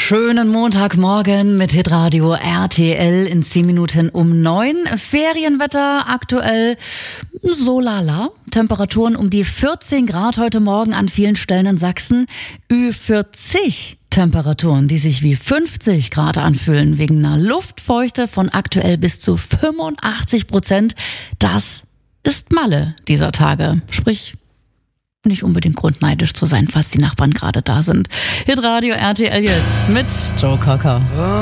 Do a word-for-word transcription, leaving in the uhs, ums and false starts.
Schönen Montagmorgen mit Hitradio R T L in zehn Minuten um neun. Ferienwetter aktuell so lala. Temperaturen um die vierzehn Grad heute Morgen an vielen Stellen in Sachsen. Ü vierzig Temperaturen, die sich wie fünfzig Grad anfühlen, wegen einer Luftfeuchte von aktuell bis zu fünfundachtzig Prozent. Das ist Malle dieser Tage. Sprich, nicht unbedingt Grund, neidisch zu sein, falls die Nachbarn gerade da sind. Hitradio R T L jetzt mit Joe Cocker.